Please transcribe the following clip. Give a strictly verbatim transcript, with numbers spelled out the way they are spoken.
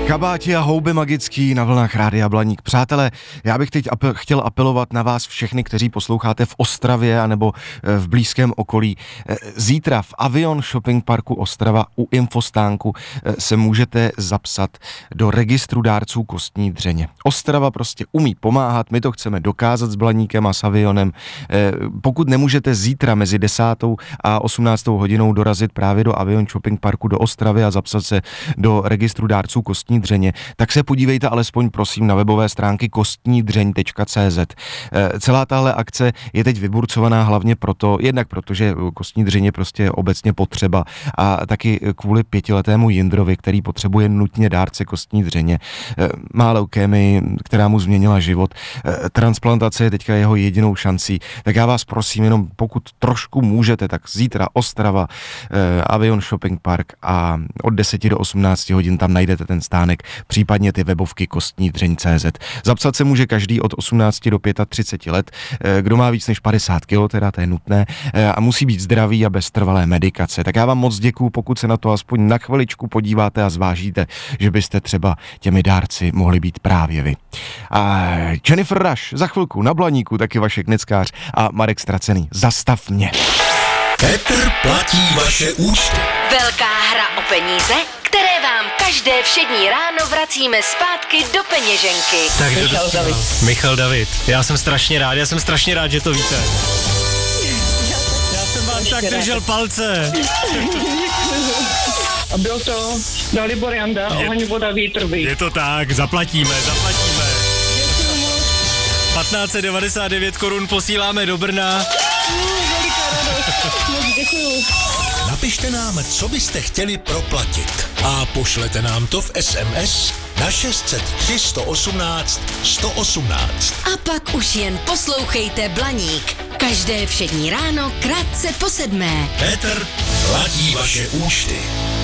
Kabáti a houby magický na vlnách Rádia Blaník. Přátelé, já bych teď apel, chtěl apelovat na vás všechny, kteří posloucháte v Ostravě anebo v blízkém okolí. Zítra v Avion Shopping Parku Ostrava u Infostánku se můžete zapsat do registru dárců kostní dřeně. Ostrava prostě umí pomáhat, my to chceme dokázat s Blaníkem a s Avionem. Pokud nemůžete zítra mezi desátou a osmnáctou hodinou dorazit právě do Avion Shopping Parku do Ostravy a zapsat se do registru dárců kostní dřeně, tak se podívejte alespoň prosím na webové stránky kostní dřeň tečka cé zet. Celá tahle akce je teď vyburcovaná hlavně proto, jednak proto, že kostní dřeň je prostě obecně potřeba a taky kvůli pětiletému Jindrovi, který potřebuje nutně dárce kostní dřeně. Má leukémii, která mu změnila život. Transplantace je teďka jeho jedinou šancí. Tak já vás prosím, jenom pokud trošku můžete, tak zítra Ostrava, Avion Shopping Park a od deseti do osmnácti hodin tam najdete ten stánek, případně ty webovky kostní dřeň tečka cé zet. Zapsat se může každý od osmnácti do třiceti pěti let, kdo má víc než padesát kilo, teda to je nutné, a musí být zdravý a bez trvalé medikace. Tak já vám moc děkuju, pokud se na to aspoň na chviličku podíváte a zvážíte, že byste třeba těmi dárci mohli být právě vy. A Jennifer Rush za chvilku na Blaníku, taky Vašek Neckář a Marek Stracený. Zastav mě. Petr platí vaše účty. Velká hra o peníze, které vám každé všední ráno vracíme zpátky do peněženky. Tak Michal David. Michal David. Já jsem strašně rád, já jsem strašně rád, že to víte. Já jsem vám tak držel palce. A byl to Dalibor Janda, Oheň, voda, vítr, vy. Je to tak, zaplatíme, zaplatíme. patnáct set devadesát devět korun posíláme do Brna. Děkuju. Napište nám, co byste chtěli proplatit a pošlete nám to v es em es na šest set tři sto osmnáct sto osmnáct. A pak už jen poslouchejte Blaník. Každé všední ráno krátce po sedmé. Petr platí vaše účty.